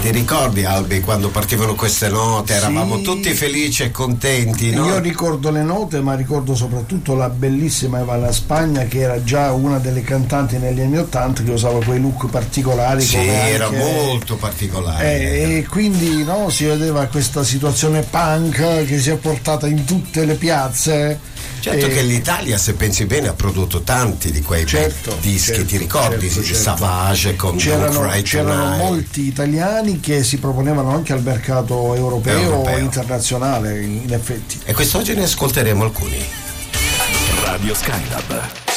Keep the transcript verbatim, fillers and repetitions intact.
Ti ricordi, Albi, quando partivano queste note? Eravamo Sì. tutti felici e contenti, no? Io ricordo le note, ma ricordo soprattutto la bellissima Eva La Spagna, che era già una delle cantanti negli anni Ottanta, che usava quei look particolari. Sì, come anche, era molto particolare. eh, e quindi no, si vedeva questa situazione punk che si è portata in tutte le piazze. Certo eh, che l'Italia, se pensi bene, ha prodotto tanti di quei certo, dischi, certo, ti ricordi? certo, certo. Savage con c'erano, Don't Cry c'erano Tonight. molti italiani che si proponevano anche al mercato europeo, Europeo. o internazionale, in effetti. E quest'oggi ne ascolteremo alcuni. Radio Skylab.